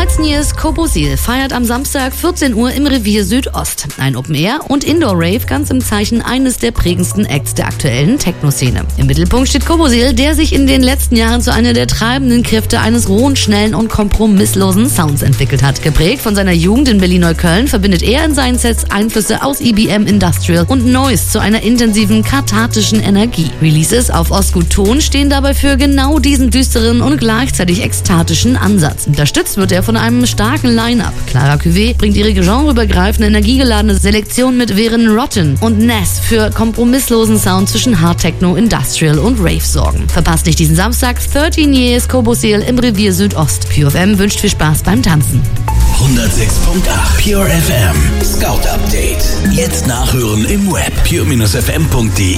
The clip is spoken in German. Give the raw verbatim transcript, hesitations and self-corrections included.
thirteen Years Kobosil feiert am Samstag vierzehn Uhr im Revier Südost. Ein Open-Air- und Indoor-Rave ganz im Zeichen eines der prägendsten Acts der aktuellen Techno-Szene. Im Mittelpunkt steht Kobosil, der sich in den letzten Jahren zu einer der treibenden Kräfte eines rohen, schnellen und kompromisslosen Sounds entwickelt hat. Geprägt von seiner Jugend in Berlin-Neukölln verbindet er in seinen Sets Einflüsse aus E B M, Industrial und Noise zu einer intensiven, kathartischen Energie. Releases auf Osgood-Ton stehen dabei für genau diesen düsteren und gleichzeitig ekstatischen Ansatz. Unterstützt wird er von einem starken Line-Up. Clara Cuvée bringt ihre genreübergreifende, energiegeladene Selektion mit, während Rotten und Ness für kompromisslosen Sound zwischen Hard Techno, Industrial und Rave sorgen. Verpasst nicht diesen Samstag thirteen Years Kobosil im Revier Südost. Pure F M wünscht viel Spaß beim Tanzen. hundertsechs Komma acht Pure F M Scout Update. Jetzt nachhören im Web pure Bindestrich f m punkt d e.